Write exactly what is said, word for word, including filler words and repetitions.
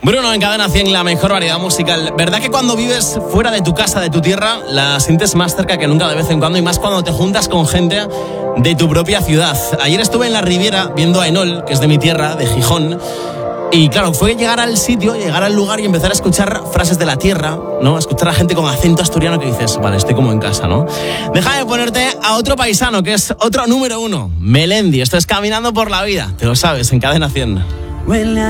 Bruno en Cadena cien, la mejor variedad musical. ¿Verdad que cuando vives fuera de tu casa, de tu tierra, la sientes más cerca que nunca de vez en cuando? Y más cuando te juntas con gente de tu propia ciudad. Ayer estuve en la Riviera viendo a Enol, que es de mi tierra, de Gijón. Y claro, fue llegar al sitio, llegar al lugar y empezar a escuchar frases de la tierra, ¿no? A escuchar a gente con acento asturiano que dices, vale, estoy como en casa, ¿no? Deja de ponerte a otro paisano, que es otro número uno, Melendi. Esto es Caminando por la Vida, te lo sabes, en Cadena cien.